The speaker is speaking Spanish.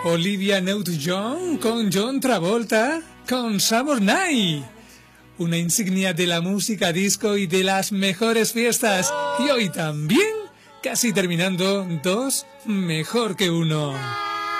Olivia Newton-John con John Travolta con Summer Night. Una insignia de la música disco y de las mejores fiestas. Y hoy también, casi terminando, dos mejor que uno.